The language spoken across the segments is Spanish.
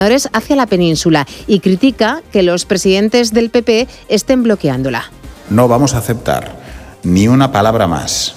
hacia la península y critica que los presidentes del PP estén bloqueándola. No vamos a aceptar ni una palabra más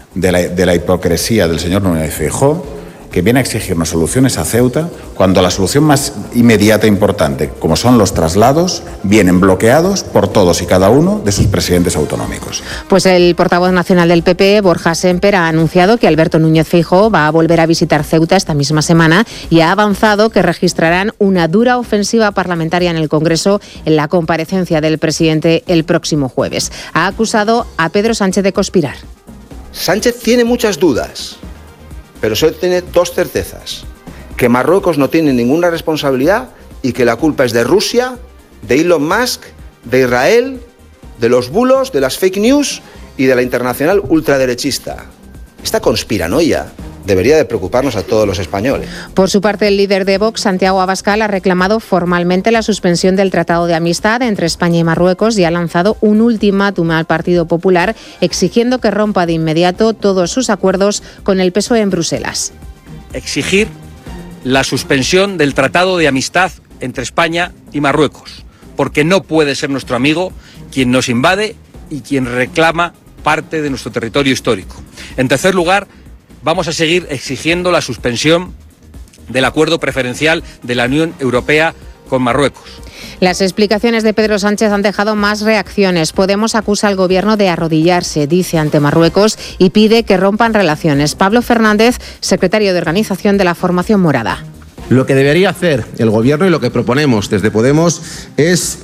de la hipocresía del señor Núñez Feijóo, que viene a exigirnos soluciones a Ceuta, cuando la solución más inmediata e importante, como son los traslados, vienen bloqueados por todos y cada uno de sus presidentes autonómicos. Pues el portavoz nacional del PP, Borja Sémper, ha anunciado que Alberto Núñez Feijóo va a volver a visitar Ceuta esta misma semana y ha avanzado que registrarán una dura ofensiva parlamentaria en el Congreso en la comparecencia del presidente el próximo jueves. Ha acusado a Pedro Sánchez de conspirar. Sánchez tiene muchas dudas, pero solo tiene dos certezas: que Marruecos no tiene ninguna responsabilidad y que la culpa es de Rusia, de Elon Musk, de Israel, de los bulos, de las fake news y de la internacional ultraderechista. Esta conspiranoia debería de preocuparnos a todos los españoles. Por su parte, el líder de Vox, Santiago Abascal, ha reclamado formalmente la suspensión del Tratado de Amistad entre España y Marruecos y ha lanzado un ultimátum al Partido Popular exigiendo que rompa de inmediato todos sus acuerdos con el PSOE en Bruselas. Exigir la suspensión del Tratado de Amistad entre España y Marruecos, porque no puede ser nuestro amigo quien nos invade y quien reclama parte de nuestro territorio histórico. En tercer lugar, vamos a seguir exigiendo la suspensión del acuerdo preferencial de la Unión Europea con Marruecos. Las explicaciones de Pedro Sánchez han dejado más reacciones. Podemos acusa al gobierno de arrodillarse, dice, ante Marruecos y pide que rompan relaciones. Pablo Fernández, secretario de Organización de la Formación Morada. Lo que debería hacer el gobierno y lo que proponemos desde Podemos es,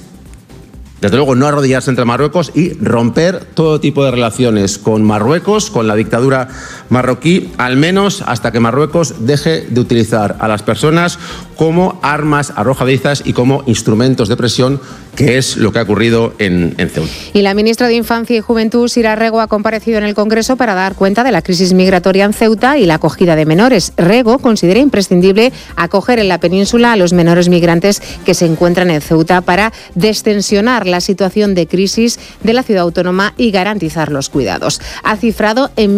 desde luego, no arrodillarse entre Marruecos y romper todo tipo de relaciones con Marruecos, con la dictadura marroquí, al menos hasta que Marruecos deje de utilizar a las personas como armas arrojadizas y como instrumentos de presión, que es lo que ha ocurrido en Ceuta. Y la ministra de Infancia y Juventud, Sira Rego, ha comparecido en el Congreso para dar cuenta de la crisis migratoria en Ceuta y la acogida de menores. Rego considera imprescindible acoger en la península a los menores migrantes que se encuentran en Ceuta para destensionar la situación de crisis de la ciudad autónoma y garantizar los cuidados. Ha cifrado en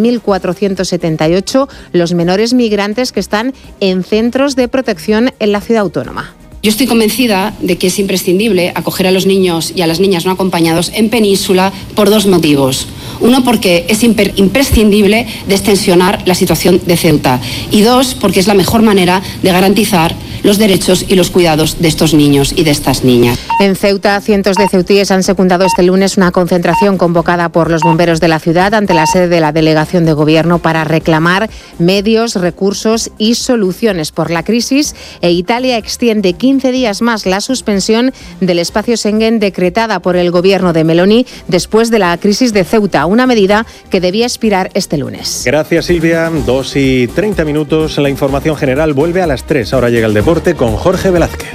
1.478 los menores migrantes que están en centros de protección en la ciudad autónoma. Yo estoy convencida de que es imprescindible acoger a los niños y a las niñas no acompañados en península por dos motivos. Uno, porque es imprescindible destensionar la situación de Ceuta. Y dos, porque es la mejor manera de garantizar los derechos y los cuidados de estos niños y de estas niñas. En Ceuta, cientos de ceutíes han secundado este lunes una concentración convocada por los bomberos de la ciudad ante la sede de la delegación de gobierno para reclamar medios, recursos y soluciones por la crisis. Italia extiende 15 días más la suspensión del espacio Schengen decretada por el gobierno de Meloni después de la crisis de Ceuta, una medida que debía expirar este lunes. Gracias, Silvia. 2:30. La información general vuelve a las 3. Ahora llega el deporte con Jorge Velázquez.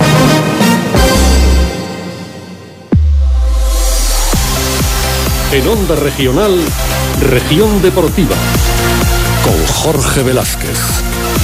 En Onda Regional, Región Deportiva, con Jorge Velázquez.